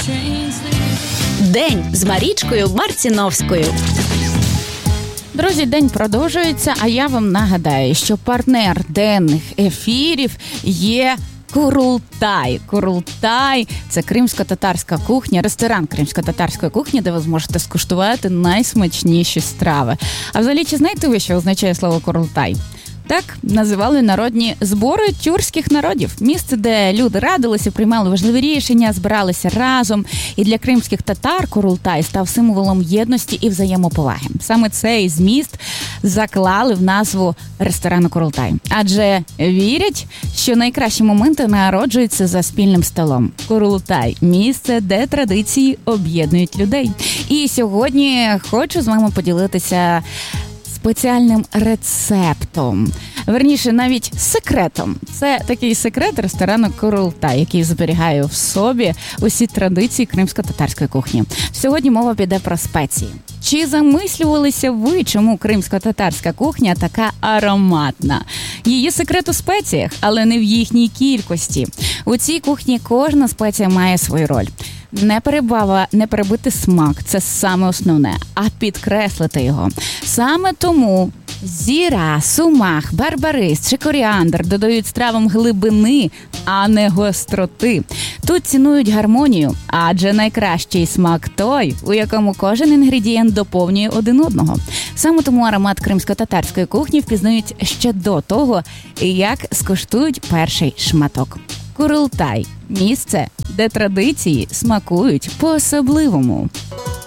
День з Марічкою Марціновською. Друзі, день продовжується, а я вам нагадаю, що партнер денних ефірів є Курултай. Курултай – це кримсько-татарська кухня, ресторан кримсько-татарської кухні, де ви зможете скуштувати найсмачніші страви. А взагалі, чи знаєте ви, що означає слово Курултай? Так називали народні збори тюркських народів. Місце, де люди радилися, приймали важливі рішення, збиралися разом. І для кримських татар Курултай став символом єдності і взаємоповаги. Саме цей зміст заклали в назву ресторану Курултай. Адже вірять, що найкращі моменти народжуються за спільним столом. Курултай – місце, де традиції об'єднують людей. І сьогодні хочу з вами поділитися спеціальним рецептом. Верніше, навіть секретом. Це такий секрет ресторану Курултай, який зберігає в собі усі традиції кримсько-татарської кухні. Сьогодні мова піде про спеції. Чи замислювалися ви, чому кримсько-татарська кухня така ароматна? Її секрет у спеціях, але не в їхній кількості. У цій кухні кожна спеція має свою роль. Не перебава, не перебити смак – це саме основне, а підкреслити його. Саме тому зіра, сумах, барбарис чи коріандр додають стравам глибини, а не гостроти. Тут цінують гармонію, адже найкращий смак той, у якому кожен інгредієнт доповнює один одного. Саме тому аромат кримсько-татарської кухні впізнають ще до того, як скуштують перший шматок. Курултай – місце, де традиції смакують по-особливому.